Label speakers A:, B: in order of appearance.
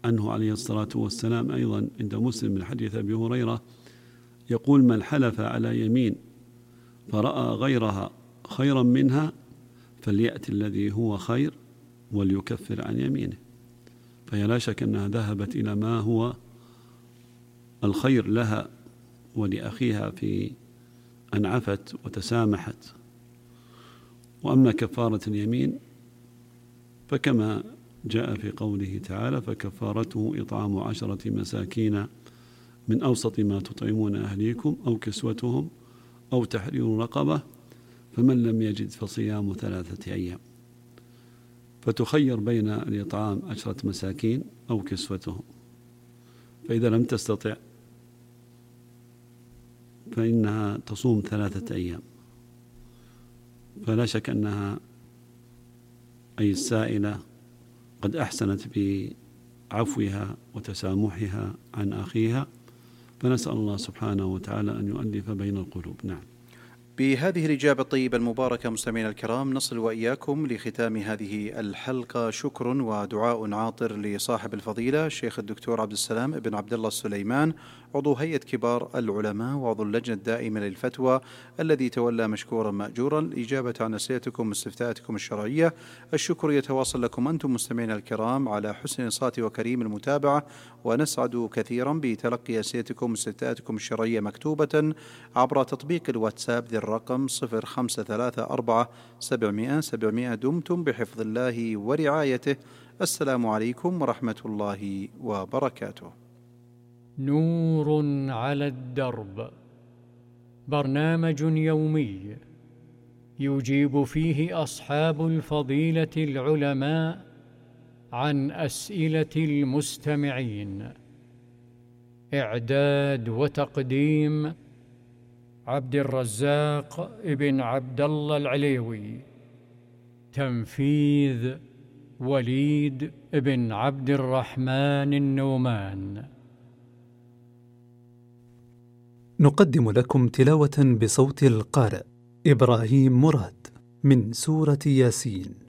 A: عنه عليه الصلاة والسلام أيضا عند مسلم من حديث أبي هريرة يقول: من حلف على يمين فرأى غيرها خيرا منها فليأتي الذي هو خير وليكفر عن يمينه. فهي لا شك أنها ذهبت إلى ما هو الخير لها ولأخيها في أن عفت وتسامحت. وأما كفارة اليمين فكما جاء في قوله تعالى: فكفارته إطعام 10 مساكين من أوسط ما تطعمون أهليكم أو كسوتهم أو تحرير رقبة، فمن لم يجد فصيام 3 أيام. فتخير بين الإطعام 10 مساكين أو كسوتهم، فإذا لم تستطع فإنها تصوم 3 أيام. فلا شك أنها أي السائلة قد أحسنت بعفوها وتسامحها عن أخيها، فنسأل الله سبحانه وتعالى أن يؤلف بين القلوب. نعم.
B: بهذه الإجابة الطيبة المباركة مستمعينا الكرام نصل وإياكم لختام هذه الحلقة. شكر ودعاء عاطر لصاحب الفضيلة الشيخ الدكتور عبد السلام بن عبد الله السليمان، عضو هيئة كبار العلماء وعضو اللجنة الدائمة للفتوى، الذي تولى مشكورا مأجورا الإجابة عن أسئلتكم واستفتاءاتكم الشرعية. الشكر يتواصل لكم أنتم مستمعينا الكرام على حسن الإنصات وكريم المتابعة، ونسعد كثيرا بتلقي أسئلتكم واستفتاءاتكم الشرعية مكتوبة عبر تطبيق الواتساب ذي الرقم 0534 دمتم بحفظ الله ورعايته. السلام عليكم ورحمة الله وبركاته.
C: نور على الدرب، برنامج يومي يجيب فيه أصحاب الفضيلة العلماء عن أسئلة المستمعين. إعداد وتقديم عبد الرزاق ابن عبد الله العليوي. تنفيذ وليد ابن عبد الرحمن النومان.
D: نقدم لكم تلاوة بصوت القارئ إبراهيم مراد من سورة ياسين.